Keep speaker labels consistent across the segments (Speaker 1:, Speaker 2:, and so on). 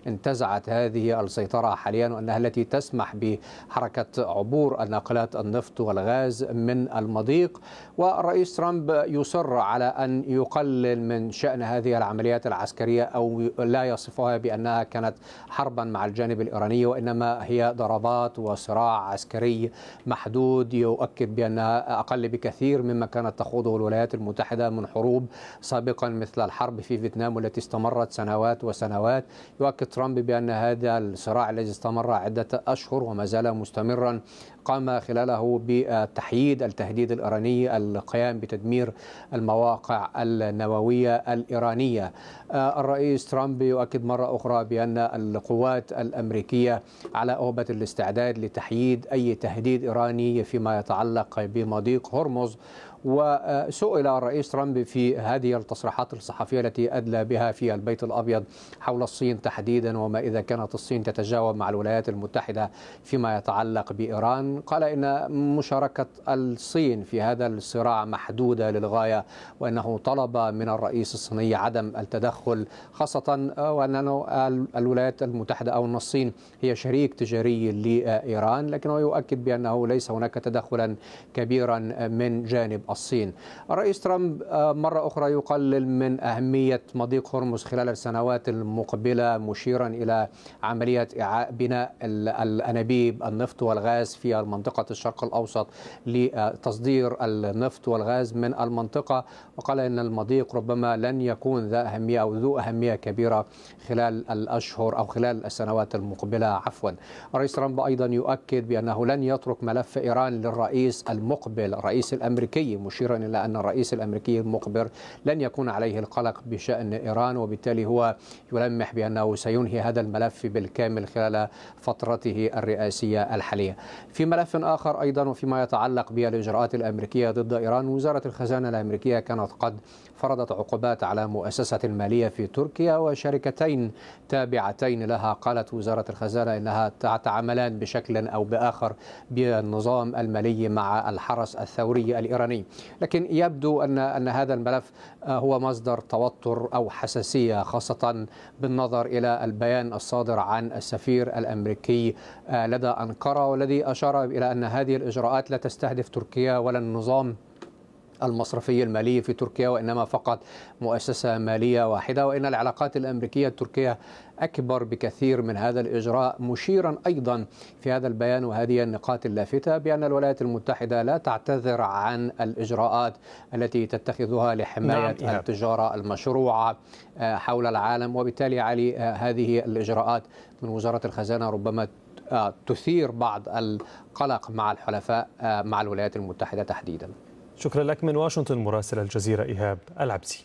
Speaker 1: انتزعت هذه السيطرة حاليا، وأنها التي تسمح بحركة عبور الناقلات النفط والغاز من المضيق. والرئيس ترامب يصر على أن يقلل من شأن هذه العمليات العسكرية، أو لا يصفها بأنها كانت حربا مع الجانب الإيراني، وإنما هي ضربات وصراع عسكري محدود، يؤكد بأنها أقل بكثير مما كانت تخوضه الولايات المتحدة من حروب سابقا مثل الحرب في فيتنام التي استمرت سنوات وسنوات. يؤكد ترامب بأن هذا الصراع الذي استمر عدة أشهر وما زال مستمرا قام خلاله بتحييد التهديد الإيراني، القيام بتدمير المواقع النووية الإيرانية. الرئيس ترامب يؤكد مرة أخرى بأن القوات الأمريكية على أهبة الاستعداد لتحييد أي تهديد إيراني فيما يتعلق بمضيق هرمز. وسئل الرئيس ترامب في هذه التصريحات الصحفية التي أدلى بها في البيت الأبيض حول الصين تحديدا، وما إذا كانت الصين تتجاوب مع الولايات المتحدة فيما يتعلق بإيران، قال إن مشاركة الصين في هذا الصراع محدودة للغاية، وأنه طلب من الرئيس الصيني عدم التدخل، خاصة وأن الولايات المتحدة أو أن الصين هي شريك تجاري لإيران، لكنه يؤكد بأنه ليس هناك تدخلا كبيرا من جانب الصين. الرئيس ترامب مرة أخرى يقلل من أهمية مضيق هرمز خلال السنوات المقبلة، مشيرا إلى عملية بناء الأنابيب النفط والغاز في منطقة الشرق الأوسط لتصدير النفط والغاز من المنطقة، وقال إن المضيق ربما لن يكون ذا أهمية أو ذو أهمية كبيرة خلال الأشهر أو خلال السنوات المقبلة الرئيس ترامب أيضا يؤكد بأنه لن يترك ملف إيران للرئيس المقبل الرئيس الأمريكي، مشيرا إلى أن الرئيس الأمريكي المقبل لن يكون عليه القلق بشأن إيران، وبالتالي هو يلمح بأنه سينهي هذا الملف بالكامل خلال فترته الرئاسية الحالية. في ملف آخر أيضا وفيما يتعلق بالإجراءات الأمريكية ضد إيران، وزارة الخزانة الأمريكية كانت قد فرضت عقوبات على مؤسسة مالية في تركيا وشركتين تابعتين لها. قالت وزارة الخزانة إنها تعملان بشكل أو بآخر بالنظام المالي مع الحرس الثوري الإيراني، لكن يبدو أن هذا الملف هو مصدر توتر أو حساسية، خاصة بالنظر إلى البيان الصادر عن السفير الأمريكي لدى أنقرة، والذي أشار إلى أن هذه الإجراءات لا تستهدف تركيا ولا النظام المصرفي المالي في تركيا، وإنما فقط مؤسسة مالية واحدة، وإن العلاقات الأمريكية التركية أكبر بكثير من هذا الإجراء، مشيرا أيضا في هذا البيان وهذه النقاط اللافتة بأن الولايات المتحدة لا تعتذر عن الإجراءات التي تتخذها لحماية التجارة المشروعة حول العالم، وبالتالي علي هذه الإجراءات من وزارة الخزانة ربما تثير بعض القلق مع الحلفاء مع الولايات المتحدة تحديدا.
Speaker 2: شكرا لك من واشنطن مراسل الجزيرة إيهاب العبسي.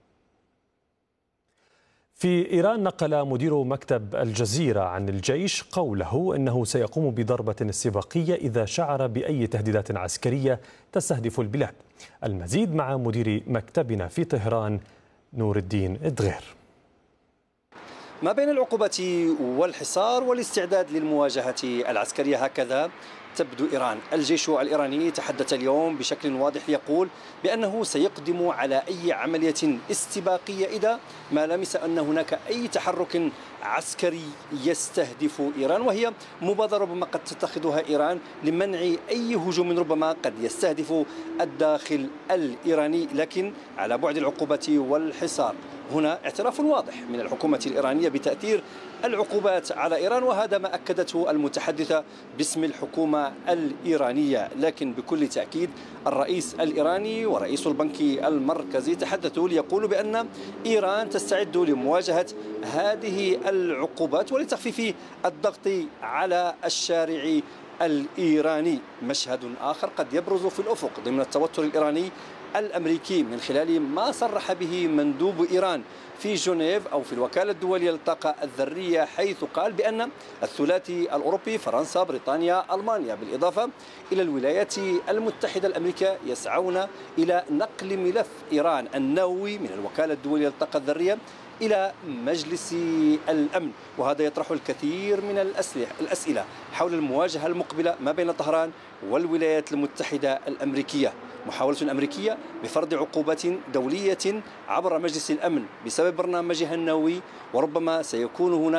Speaker 2: في إيران نقل مدير مكتب الجزيرة عن الجيش قوله إنه سيقوم بضربة استباقية إذا شعر بأي تهديدات عسكرية تستهدف البلاد. المزيد مع مدير مكتبنا في طهران نور الدين الدغير.
Speaker 3: ما بين العقوبة والحصار والاستعداد للمواجهة العسكرية، هكذا تبدو إيران. الجيش الإيراني تحدث اليوم بشكل واضح، يقول بأنه سيقدم على أي عملية استباقية إذا ما لمس أن هناك أي تحرك عسكري يستهدف إيران، وهي مبادرة ربما قد تتخذها إيران لمنع أي هجوم ربما قد يستهدف الداخل الإيراني. لكن على بعد العقوبة والحصار هنا اعتراف واضح من الحكومة الإيرانية بتأثير العقوبات على إيران، وهذا ما أكدته المتحدثة باسم الحكومة الإيرانية. لكن بكل تأكيد الرئيس الإيراني ورئيس البنك المركزي تحدثوا ليقولوا بأن إيران تستعد لمواجهة هذه العقوبات ولتخفيف الضغط على الشارع الإيراني. مشهد آخر قد يبرز في الأفق ضمن التوتر الإيراني الأمريكي من خلال ما صرح به مندوب إيران في جنيف أو في الوكالة الدولية للطاقة الذرية، حيث قال بأن الثلاثي الأوروبي فرنسا بريطانيا ألمانيا بالإضافة إلى الولايات المتحدة الأمريكية يسعون إلى نقل ملف إيران النووي من الوكالة الدولية للطاقة الذرية إلى مجلس الأمن، وهذا يطرح الكثير من الأسئلة حول المواجهة المقبلة ما بين طهران والولايات المتحدة الأمريكية. محاولة أمريكية بفرض عقوبات دولية عبر مجلس الأمن بسبب برنامجها النووي، وربما سيكون هناك